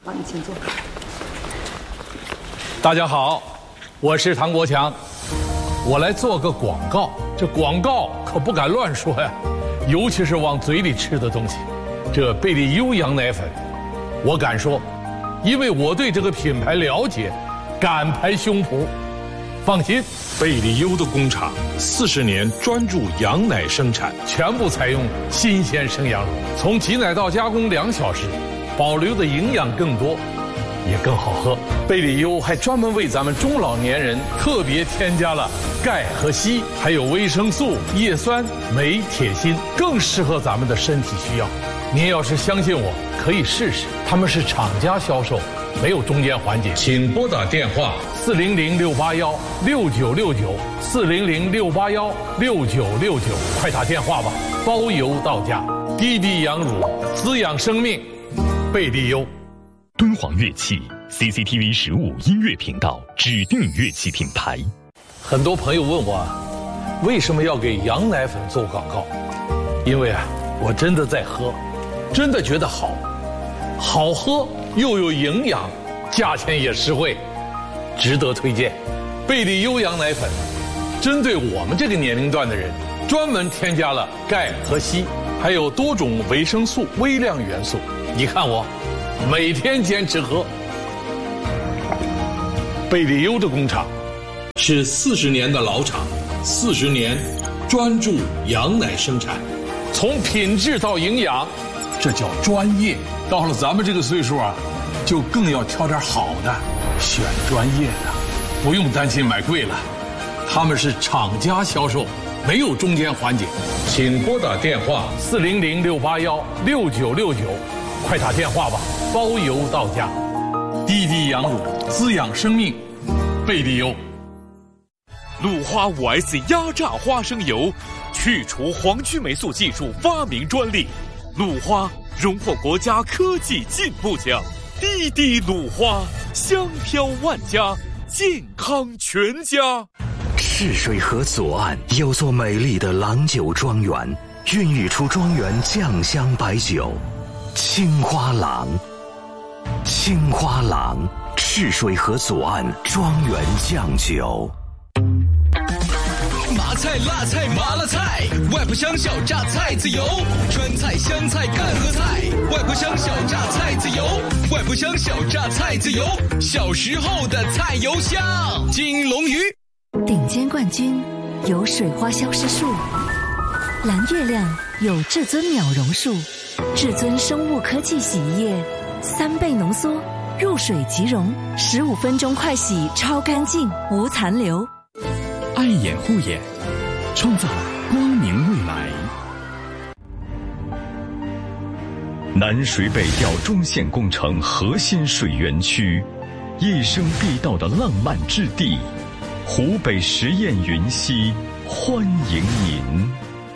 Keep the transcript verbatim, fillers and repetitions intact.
好，你请坐。 大家好，我是唐国强，我来做个广告。这广告可不敢乱说呀，尤其是往嘴里吃的东西。这贝利优羊奶粉，我敢说，因为我对这个品牌了解，敢拍胸脯。放心， 贝利优的工厂四十年专注羊奶生产， 全部采用新鲜生羊乳，从挤奶到加工两小时，保留的营养更多，也更好喝。贝利优还专门为咱们中老年人特别添加了钙和硒，还有维生素、叶酸、镁、铁、锌，更适合咱们的身体需要。您要是相信我，可以试试。他们是厂家销售，没有中间环节。请拨打电话四零零六八幺六九六九四零零六八幺六九六九，快打电话吧，包邮到家。滴滴羊乳滋养生命，贝利优。 敦煌乐器 C C T V 十五音乐频道指定乐器品牌。 很多朋友问我，为什么要给羊奶粉做广告？因为啊，我真的在喝，真的觉得好，好喝又有营养，价钱也实惠，值得推荐。贝利优羊奶粉针对我们这个年龄段的人，专门添加了钙和硒，还有多种维生素、微量元素。你看我每天坚持喝。贝利优的工厂是四十年的老厂，四十年专注羊奶生产，从品质到营养，这叫专业。到了咱们这个岁数啊，就更要挑点好的，选专业的，不用担心买贵了。他们是厂家销售，没有中间环节。请拨打电话四零零六八幺六九六九，快打电话吧，包邮到家。滴滴羊乳滋养生命，贝利优。 鲁花 五 S 压榨花生油，去除黄曲霉素技术发明专利，鲁花荣获国家科技进步奖。滴滴鲁花，香飘万家，健康全家。 赤水河左岸有座美丽的郎酒庄园，孕育出庄园酱香白酒青花郎。青花郎，赤水河左岸庄园酱酒。 麻菜、辣菜、麻辣菜，外婆乡小榨菜籽油，川菜、湘菜、干河菜，外婆乡小榨菜籽油，外婆乡小榨菜籽油，小时候的菜油香。金龙鱼顶尖冠军有水花消失术，蓝月亮有至尊秒溶术，至尊生物科技洗衣液，三倍浓缩，入水即溶，十五分钟快洗，超干净，无残留。 爱眼护眼，创造光明未来。南水北调中线工程核心水源区，一生必到的浪漫之地，湖北十堰云溪欢迎您。